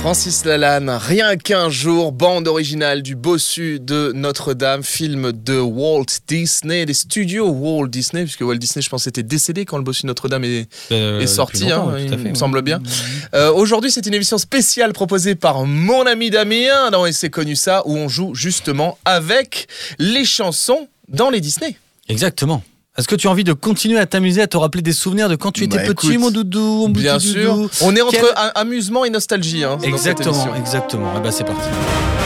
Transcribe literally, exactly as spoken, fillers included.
Francis Lalanne, Rien qu'un jour, bande originale du Bossu de Notre-Dame, film de Walt Disney, des studios Walt Disney, puisque Walt Disney, je pense, était décédé quand le Bossu de Notre-Dame est, euh, est sorti, hein, il fait, me ouais. semble bien. Euh, aujourd'hui, c'est une émission spéciale proposée par mon ami Damien, dans Et c'est connu ça, où on joue justement avec les chansons dans les Disney. Exactement. Est-ce que tu as envie de continuer à t'amuser, à te rappeler des souvenirs de quand tu étais bah, petit, écoute, mon doudou, mon bien petit sûr. Doudou. On est entre Quel... amusement et nostalgie. Hein, exactement, exactement. Et bah c'est parti.